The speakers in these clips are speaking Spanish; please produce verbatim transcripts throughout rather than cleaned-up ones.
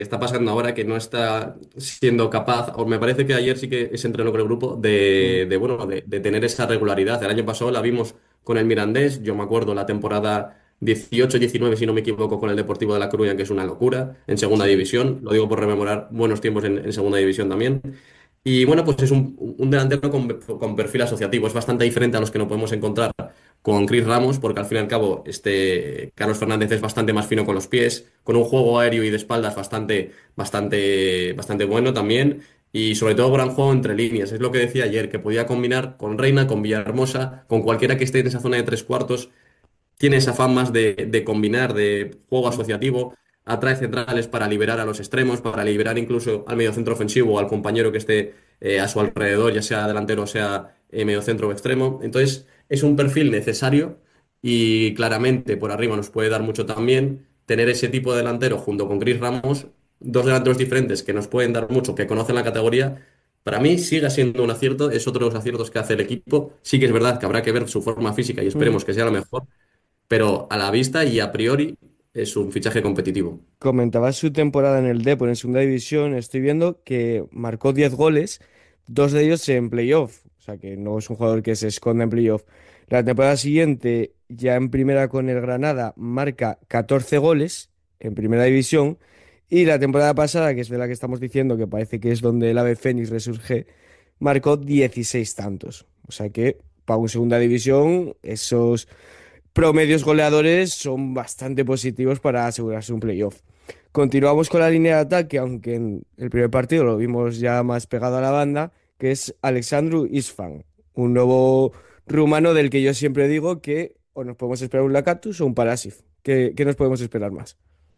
está pasando ahora, que no está siendo capaz, o me parece que ayer sí que se entrenó con el grupo, de, Mm. de, bueno, de, de tener esa regularidad. El año pasado la vimos con el Mirandés, yo me acuerdo la temporada dieciocho diecinueve si no me equivoco, con el Deportivo de La Coruña, que es una locura, en segunda Sí. división, lo digo por rememorar buenos tiempos en, en segunda división también. Y bueno, pues es un, un delantero con, con perfil asociativo, es bastante diferente a los que nos podemos encontrar con Chris Ramos, porque al fin y al cabo este Carlos Fernández es bastante más fino con los pies, con un juego aéreo y de espaldas bastante, bastante, bastante bueno también, y sobre todo gran juego entre líneas. Es lo que decía ayer, que podía combinar con Reina, con Villahermosa, con cualquiera que esté en esa zona de tres cuartos. Tiene esa fama más de, de combinar, de juego Mm. asociativo. Atrae centrales para liberar a los extremos, para liberar incluso al mediocentro ofensivo o al compañero que esté eh, a su alrededor, ya sea delantero o sea eh, mediocentro o extremo. Entonces, es un perfil necesario y claramente por arriba nos puede dar mucho también. Tener ese tipo de delantero junto con Chris Ramos, dos delanteros diferentes que nos pueden dar mucho, que conocen la categoría. Para mí sigue siendo un acierto, es otro de los aciertos que hace el equipo. Sí que es verdad que habrá que ver su forma física y Mm. esperemos que sea la mejor, pero a la vista y a priori es un fichaje competitivo. Comentaba su temporada en el Depor en segunda división. Estoy viendo que marcó diez goles, dos de ellos en playoff. O sea que no es un jugador que se esconda en playoff. La temporada siguiente, ya en primera con el Granada, marca catorce goles en primera división. Y la temporada pasada, que es de la que estamos diciendo, que parece que es donde el Ave Fénix resurge, marcó dieciséis tantos. O sea que para un segunda división, esos promedios goleadores son bastante positivos para asegurarse un playoff. Continuamos con la línea de ataque, aunque en el primer partido lo vimos ya más pegado a la banda, que es Alexandru Isfan, un nuevo rumano del que yo siempre digo que o nos podemos esperar un Lakatus o un Parasif. ¿Qué, qué nos podemos esperar más?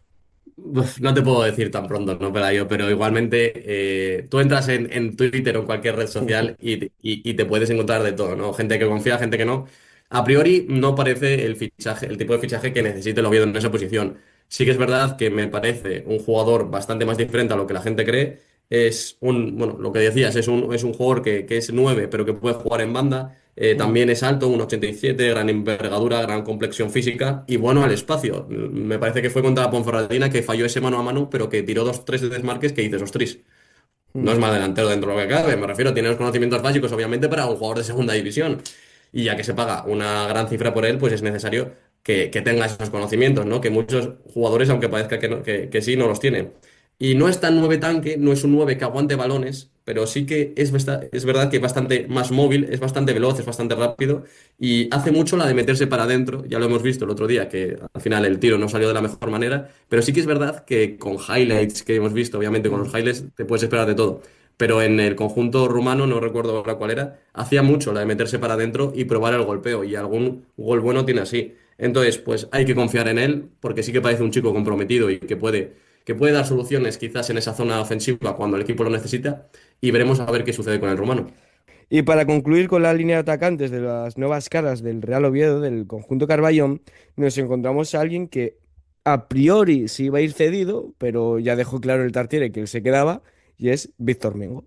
Uf, no te puedo decir tan pronto, no, Pelayo, pero igualmente eh, tú entras en, en Twitter o en cualquier red social y, te- y- y te puedes encontrar de todo, ¿no? Gente que confía, gente que no. A priori no parece el fichaje, el tipo de fichaje que necesite el Oviedo en esa posición. Sí que es verdad que me parece un jugador bastante más diferente a lo que la gente cree. Es un, bueno, lo que decías, es un, es un jugador que, que es nueve, pero que puede jugar en banda. Eh, también es alto, un ochenta y siete, gran envergadura, gran complexión física y bueno al espacio. Me parece que fue contra la Ponferradina que falló ese mano a mano, pero que tiró dos, tres desmarques que dices, ostras, no es mal delantero dentro de lo que cabe. Me refiero, tiene los conocimientos básicos, obviamente, para un jugador de segunda división. Y ya que se paga una gran cifra por él, pues es necesario que, que tenga esos conocimientos, ¿no? Que muchos jugadores, aunque parezca que, no- que, que sí, no los tienen. Y no es tan nueve tanque, no es un nueve que aguante balones, pero sí que es, besta- es verdad que es bastante más móvil, es bastante veloz, es bastante rápido y hace mucho la de meterse para adentro. Ya lo hemos visto el otro día, que al final el tiro no salió de la mejor manera, pero sí que es verdad que con highlights que hemos visto, obviamente con los highlights te puedes esperar de todo. Pero en el conjunto rumano, no recuerdo ahora cuál era, hacía mucho la de meterse para adentro y probar el golpeo. Y algún gol bueno tiene así. Entonces, pues hay que confiar en él, porque sí que parece un chico comprometido y que puede, que puede dar soluciones quizás en esa zona ofensiva cuando el equipo lo necesita. Y veremos a ver qué sucede con el rumano. Y para concluir con la línea de atacantes de las nuevas caras del Real Oviedo, del conjunto Carballón, nos encontramos a alguien que a priori se iba a ir cedido, pero ya dejó claro el Tartiere que él se quedaba, y es Víctor Mengo.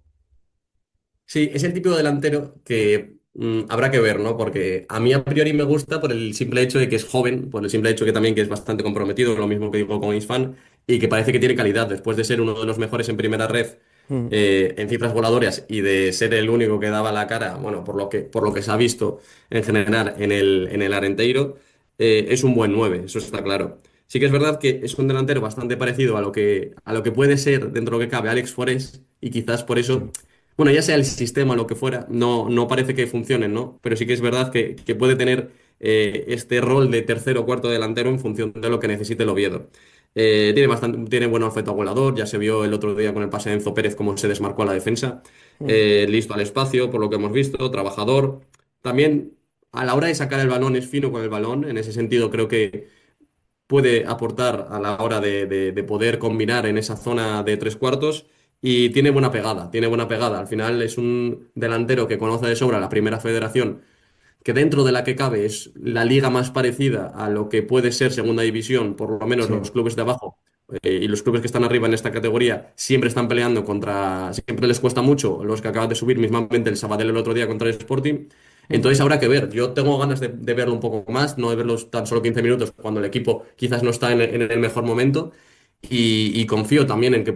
Sí, es el tipo de delantero que mm, habrá que ver, ¿no? Porque a mí a priori me gusta por el simple hecho de que es joven, por el simple hecho que también que es bastante comprometido, lo mismo que digo con Isfan, y que parece que tiene calidad. Después de ser uno de los mejores en primera red Mm. eh, en cifras voladoras y de ser el único que daba la cara, bueno, por lo que, por lo que se ha visto en general en el, en el Arenteiro, eh, es un buen nueve, eso está claro. Sí que es verdad que es un delantero bastante parecido a lo que, a lo que puede ser dentro de lo que cabe Alex Forés, y quizás por eso. Sí. Bueno, ya sea el sistema o lo que fuera, no, no parece que funcionen, ¿no? Pero sí que es verdad que, que puede tener eh, este rol de tercero o cuarto delantero en función de lo que necesite el Oviedo. Eh, tiene bastante, tiene buen olfato goleador, ya se vio el otro día con el pase de Enzo Pérez cómo se desmarcó a la defensa. Mm. Eh, listo al espacio, por lo que hemos visto, trabajador. También a la hora de sacar el balón es fino con el balón, en ese sentido creo que puede aportar a la hora de, de- de poder combinar en esa zona de tres cuartos y tiene buena pegada, tiene buena pegada. Al final es un delantero que conoce de sobra la primera federación, que dentro de la que cabe es la liga más parecida a lo que puede ser segunda división, por lo menos Sí. los clubes de abajo. Eh, y los clubes que están arriba en esta categoría siempre están peleando contra, siempre les cuesta mucho los que acaban de subir, mismamente el Sabadell el otro día contra el Sporting. Mm. Entonces habrá que ver. Yo tengo ganas de, de verlo un poco más, no de verlos tan solo quince minutos cuando el equipo quizás no está en, en el mejor momento. y, y confío también en que